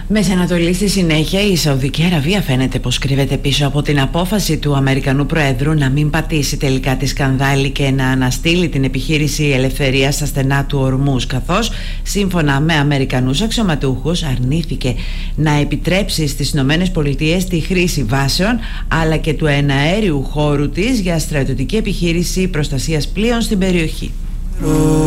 Μέση Ανατολή στη συνέχεια, η Σαουδική Αραβία φαίνεται πως κρύβεται πίσω από την απόφαση του Αμερικανού Προέδρου να μην πατήσει τελικά τη σκανδάλη και να αναστείλει την επιχείρηση ελευθερίας στα στενά του Ορμούζ, καθώς σύμφωνα με Αμερικανούς αξιωματούχους αρνήθηκε να επιτρέψει στις ΗΠΑ τη χρήση βάσεων αλλά και του εναέριου χώρου της για στρατιωτική επιχείρηση προστασίας πλοίων στην περιοχή.